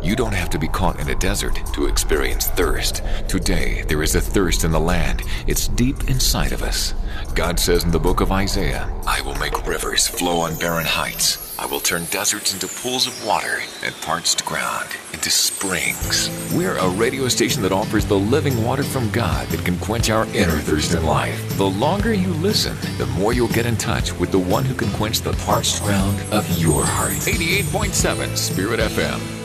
You don't have to be caught in a desert to experience thirst. Today, there is a thirst in the land. It's deep inside of us. God says in the book of Isaiah, I will make rivers flow on barren heights. I will turn deserts into pools of water and parched ground into springs. We're a radio station that offers the living water from God that can quench our inner thirst in life. The longer you listen, the more you'll get in touch with the one who can quench the parched ground of your heart. 88.7 Spirit FM.